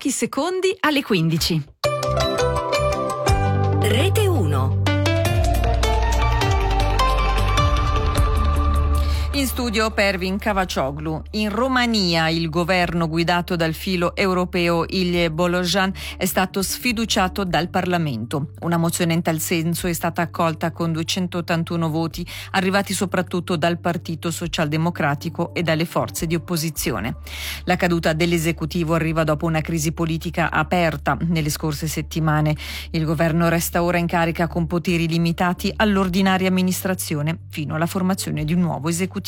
pochi secondi alle 15. Rete 1. In studio Pervin Cavaccioglu. In Romania il governo guidato dal filo europeo Ilie Bolojan è stato sfiduciato dal Parlamento. Una mozione in tal senso è stata accolta con 281 voti, arrivati soprattutto dal Partito Socialdemocratico e dalle forze di opposizione. La caduta dell'esecutivo arriva dopo una crisi politica aperta nelle scorse settimane. Il governo resta ora in carica con poteri limitati all'ordinaria amministrazione fino alla formazione di un nuovo esecutivo.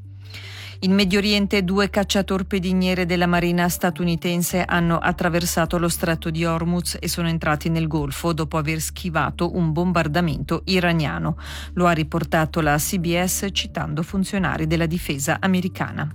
In Medio Oriente 2 cacciatorpediniere della Marina statunitense hanno attraversato lo stretto di Hormuz e sono entrati nel Golfo dopo aver schivato un bombardamento iraniano. Lo ha riportato la CBS citando funzionari della difesa americana.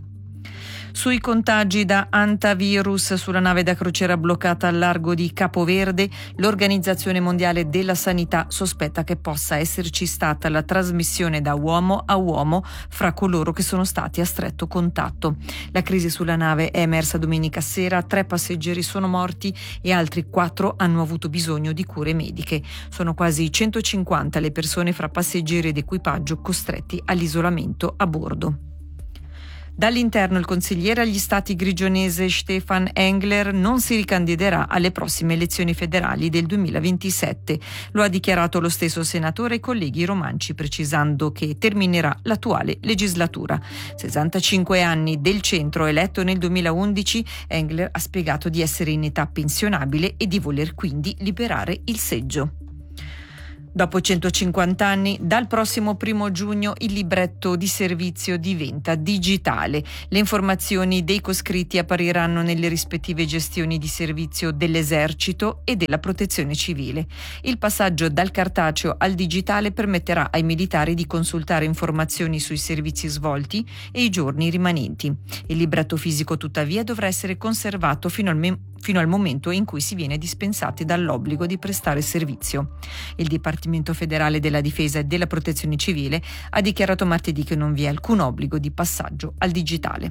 Sui contagi da antivirus sulla nave da crociera bloccata al largo di Capoverde, l'Organizzazione Mondiale della Sanità sospetta che possa esserci stata la trasmissione da uomo a uomo fra coloro che sono stati a stretto contatto. La crisi sulla nave è emersa domenica sera, 3 passeggeri sono morti e altri 4 hanno avuto bisogno di cure mediche. Sono quasi 150 le persone fra passeggeri ed equipaggio costretti all'isolamento a bordo. Dall'interno il consigliere agli stati grigionese Stefan Engler non si ricandiderà alle prossime elezioni federali del 2027. Lo ha dichiarato lo stesso senatore ai colleghi romanci, precisando che terminerà l'attuale legislatura. 65 anni del centro, eletto nel 2011, Engler ha spiegato di essere in età pensionabile e di voler quindi liberare il seggio. Dopo 150 anni, dal prossimo 1 giugno il libretto di servizio diventa digitale. Le informazioni dei coscritti appariranno nelle rispettive gestioni di servizio dell'Esercito e della Protezione Civile. Il passaggio dal cartaceo al digitale permetterà ai militari di consultare informazioni sui servizi svolti e i giorni rimanenti. Il libretto fisico, tuttavia, dovrà essere conservato fino al momento in cui si viene dispensati dall'obbligo di prestare servizio. Il Dipartimento federale della Difesa e della Protezione Civile ha dichiarato martedì che non vi è alcun obbligo di passaggio al digitale.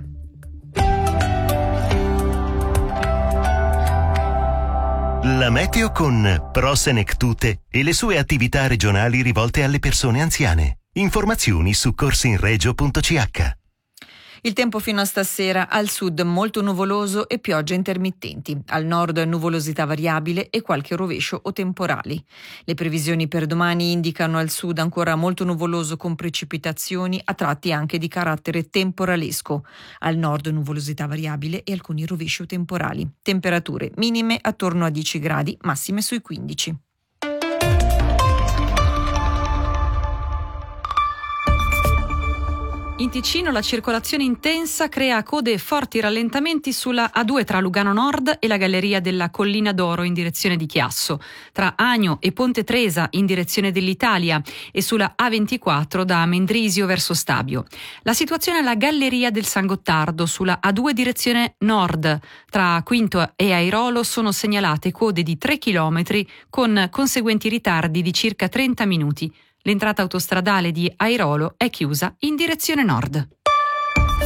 La meteo con Pro Senectute e le sue attività regionali rivolte alle persone anziane. Informazioni su corsinregio.ch. Il tempo fino a stasera: al sud molto nuvoloso e piogge intermittenti, al nord nuvolosità variabile e qualche rovescio o temporali. Le previsioni per domani indicano al sud ancora molto nuvoloso con precipitazioni a tratti anche di carattere temporalesco, al nord nuvolosità variabile e alcuni rovesci o temporali. Temperature minime attorno a 10 gradi, massime sui 15. In Ticino la circolazione intensa crea code e forti rallentamenti sulla A2 tra Lugano Nord e la galleria della Collina d'Oro in direzione di Chiasso, tra Agno e Ponte Tresa in direzione dell'Italia e sulla A24 da Mendrisio verso Stabio. La situazione alla galleria del San Gottardo sulla A2 direzione nord tra Quinto e Airolo sono segnalate code di 3 km con conseguenti ritardi di circa 30 minuti. L'entrata autostradale di Airolo è chiusa in direzione nord.